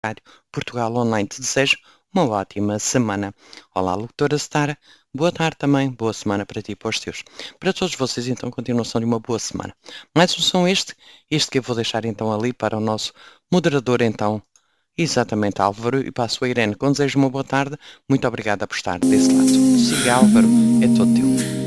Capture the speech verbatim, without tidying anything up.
Rádio Portugal Online te desejo uma ótima semana. Olá, locutora Stara. Boa tarde também, boa semana para ti e para os teus. Para todos vocês, então, continuação de uma boa semana. Mais um som este, este que eu vou deixar então ali para o nosso moderador, então, exatamente Álvaro, e para a sua Irene, com desejo uma boa tarde. Muito obrigada por estar desse lado. Siga Álvaro, é todo teu.